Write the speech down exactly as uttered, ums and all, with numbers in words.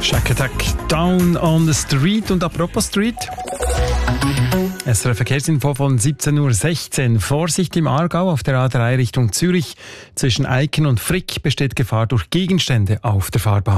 Shack Attack, Down on the Street. Und apropos Street, S R F Verkehrsinfo von siebzehn Uhr sechzehn. Vorsicht im Aargau auf der A drei Richtung Zürich. Zwischen Eiken und Frick besteht Gefahr durch Gegenstände auf der Fahrbahn.